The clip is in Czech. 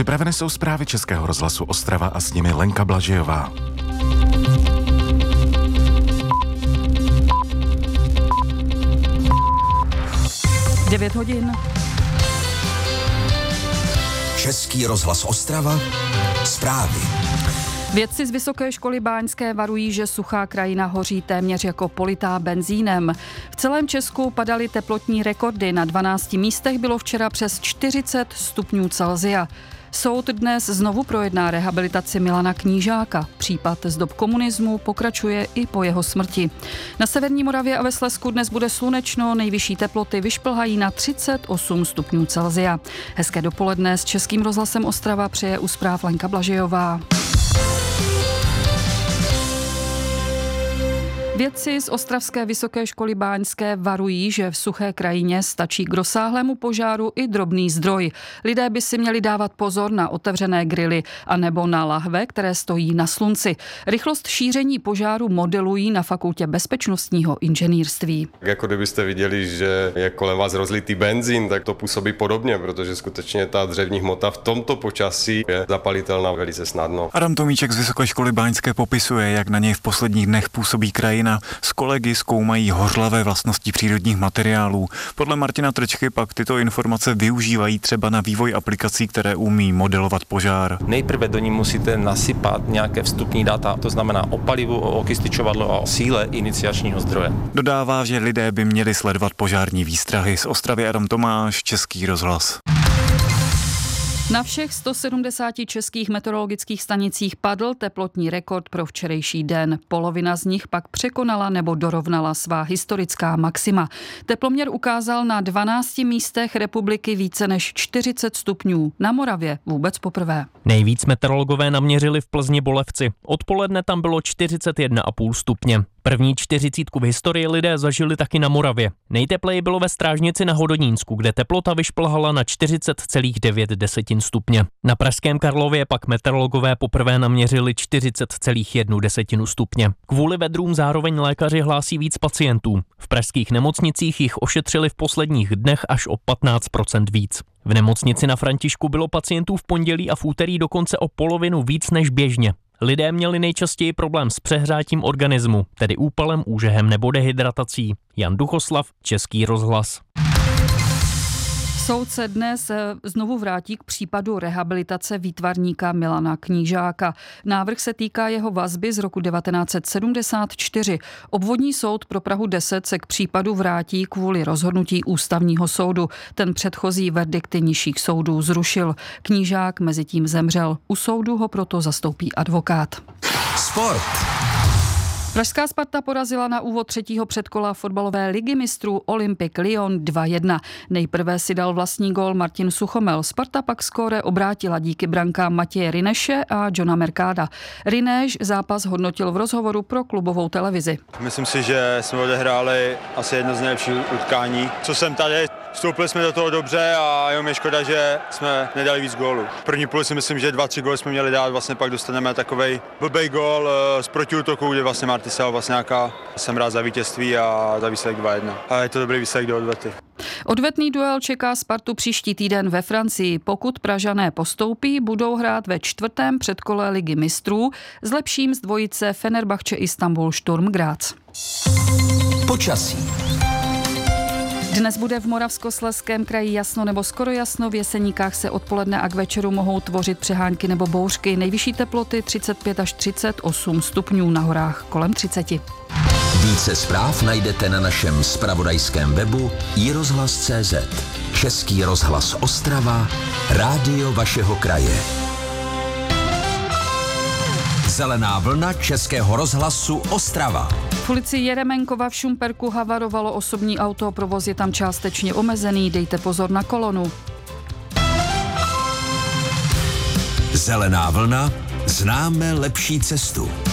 Připraveny jsou zprávy Českého rozhlasu Ostrava a s nimi Lenka Blažejová. Devět hodin. Český rozhlas Ostrava. Zprávy. Vědci z Vysoké školy báňské varují, že suchá krajina hoří téměř jako politá benzínem. V celém Česku padaly teplotní rekordy. Na 12 místech bylo včera přes 40 stupňů Celsia. Soud dnes znovu projedná rehabilitaci Milana Knížáka. Případ z dob komunismu pokračuje i po jeho smrti. Na severní Moravě a ve Slezsku dnes bude slunečno, nejvyšší teploty vyšplhají na 38 stupňů Celsia. Hezké dopoledne s Českým rozhlasem Ostrava přeje u zpráv Lenka Blažejová. Vědci z ostravské Vysoké školy báňské varují, že v suché krajině stačí k rozsáhlému požáru i drobný zdroj. Lidé by si měli dávat pozor na otevřené grily anebo na lahve, které stojí na slunci. Rychlost šíření požáru modelují na Fakultě bezpečnostního inženýrství. Jako kdybyste viděli, že je kolem vás rozlitý benzín, tak to působí podobně, protože skutečně ta dřevní hmota v tomto počasí je zapalitelná velice snadno. Adam Tomíček z Vysoké školy báňské popisuje, jak na něj v posledních dnech působí krajina. S kolegy zkoumají hořlavé vlastnosti přírodních materiálů. Podle Martina Trčky pak tyto informace využívají třeba na vývoj aplikací, které umí modelovat požár. Nejprve do ní musíte nasypat nějaké vstupní data, to znamená o palivu, o okystičovadlo a o síle iniciačního zdroje. Dodává, že lidé by měli sledovat požární výstrahy. Z Ostravy Adam Tomáš, Český rozhlas. Na všech 170 českých meteorologických stanicích padl teplotní rekord pro včerejší den. Polovina z nich pak překonala nebo dorovnala svá historická maxima. Teploměr ukázal na 12 místech republiky více než 40 stupňů. Na Moravě vůbec poprvé. Nejvíc meteorologové naměřili v Plzni Bolevci. Odpoledne tam bylo 41,5 stupně. První 40 v historii lidé zažili taky na Moravě. Nejtepleji bylo ve Strážnici na Hodonínsku, kde teplota vyšplhala na 40,9 stupně. Na pražském Karlově pak meteorologové poprvé naměřili 40,1 stupně. Kvůli vedrům zároveň lékaři hlásí víc pacientů. V pražských nemocnicích jich ošetřili v posledních dnech až o 15% víc. V nemocnici na Františku bylo pacientů v pondělí a v úterý dokonce o polovinu víc než běžně. Lidé měli nejčastěji problém s přehrátím organismu, tedy úpalem, úžehem nebo dehydratací. Jan Duchoslav, Český rozhlas. Soud se dnes znovu vrátí k případu rehabilitace výtvarníka Milana Knížáka. Návrh se týká jeho vazby z roku 1974. Obvodní soud pro Prahu 10 se k případu vrátí kvůli rozhodnutí ústavního soudu. Ten předchozí verdikty nižších soudů zrušil. Knížák mezitím zemřel. U soudu ho proto zastoupí advokát. Sport. Pražská Sparta porazila na úvod třetího předkola fotbalové ligy mistrů Olympic Lyon 2-1. Nejprve si dal vlastní gól Martin Suchomel. Sparta pak skóre obrátila díky brankám Matěje Rineše a Johna Mercada. Rineš zápas hodnotil v rozhovoru pro klubovou televizi. Myslím si, že jsme odehráli asi jedno z nejlepších utkání. Co jsem tady, vstoupili jsme do toho dobře a jenom je škoda, že jsme nedali víc gólů. V první půli si myslím, že 2-3 góly jsme měli dát, vlastně pak dostaneme takovej blbej gól z protiútoku, kde vlastně Marty se vlastně nějaká, jsem rád za vítězství a za výsledek 2-1. A je to dobrý výsledek do odvety. Odvetný duel čeká Spartu příští týden ve Francii. Pokud Pražané postoupí, budou hrát ve čtvrtém předkole ligy mistrů s lepším z dvojice Fenerbahce Istanbul Sturm Graz. Počasí. Dnes bude v Moravskoslezském kraji jasno nebo skoro jasno, v Jeseníkách se odpoledne a k večeru mohou tvořit přehánky nebo bouřky. Nejvyšší teploty 35 až 38 stupňů, na horách kolem 30. Více zpráv najdete na našem zpravodajském webu iRozhlas.cz. Český rozhlas Ostrava, rádio vašeho kraje. Zelená vlna Českého rozhlasu Ostrava. V ulici Jeremenkova v Šumperku havarovalo osobní auto, provoz je tam částečně omezený, dejte pozor na kolonu. Zelená vlna, známe lepší cestu.